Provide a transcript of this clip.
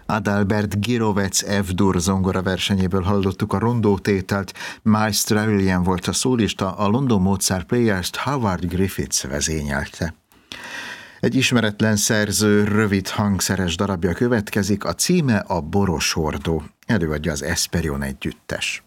Adalbert Girovec F-dur zongora versenyéből hallottuk a rondótételt, Miles Trevelyan volt a szólista, a London Mozart Players-t Howard Griffiths vezényelte. Egy ismeretlen szerző rövid hangszeres darabja következik, a címe a Borosordó, előadja az Esperion együttes.